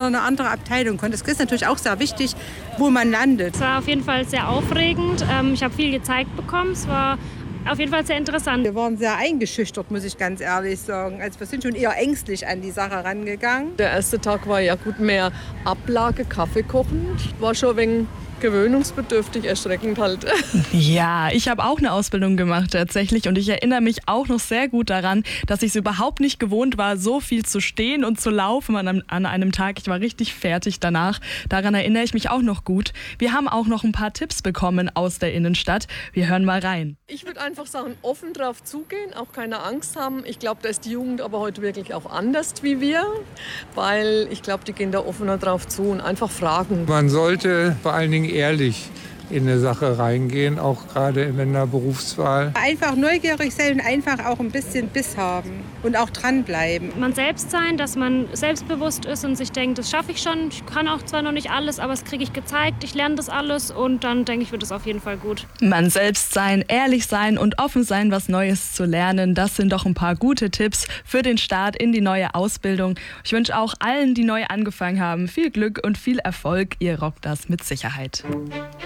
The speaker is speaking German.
eine andere Abteilung kommt. Das ist natürlich auch sehr wichtig, wo man landet. Es war auf jeden Fall sehr aufregend. Ich habe viel gezeigt bekommen. Es war auf jeden Fall sehr interessant. Wir waren sehr eingeschüchtert, muss ich ganz ehrlich sagen. Also wir sind schon eher ängstlich an die Sache rangegangen. Der erste Tag war ja gut mehr Ablage, Kaffee kochen. War schon ein wenig gewöhnungsbedürftig, erschreckend halt. Ja, ich habe auch eine Ausbildung gemacht tatsächlich und ich erinnere mich auch noch sehr gut daran, dass ich es überhaupt nicht gewohnt war, so viel zu stehen und zu laufen an einem Tag. Ich war richtig fertig danach. Daran erinnere ich mich auch noch gut. Wir haben auch noch ein paar Tipps bekommen aus der Innenstadt. Wir hören mal rein. Ich würde einfach sagen, offen drauf zugehen, auch keine Angst haben. Ich glaube, da ist die Jugend aber heute wirklich auch anders wie wir, weil ich glaube, die gehen da offener drauf zu und einfach fragen. Man sollte vor allen Dingen ehrlich in eine Sache reingehen, auch gerade in einer Berufswahl. Einfach neugierig sein und einfach auch ein bisschen Biss haben und auch dranbleiben. Man selbst sein, dass man selbstbewusst ist und sich denkt, das schaffe ich schon. Ich kann auch zwar noch nicht alles, aber das kriege ich gezeigt. Ich lerne das alles und dann denke ich, wird es auf jeden Fall gut. Man selbst sein, ehrlich sein und offen sein, was Neues zu lernen. Das sind doch ein paar gute Tipps für den Start in die neue Ausbildung. Ich wünsche auch allen, die neu angefangen haben, viel Glück und viel Erfolg. Ihr rockt das mit Sicherheit.